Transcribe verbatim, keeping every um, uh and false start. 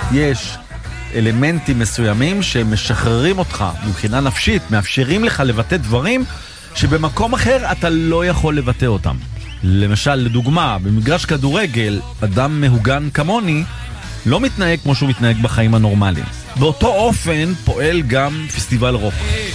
יש אלמנטים מסוימים שמשחררים אותך מבחינה נפשית, מאפשרים לך לבטא דברים שבמקום אחר אתה לא יכול לבטא אותם. למשל, לדוגמה, במגרש כדורגל, אדם מהוגן כמוני לא מתנהג כמו שהוא מתנהג בחיים הנורמליים. באותו אופן פועל גם פסטיבל רוק.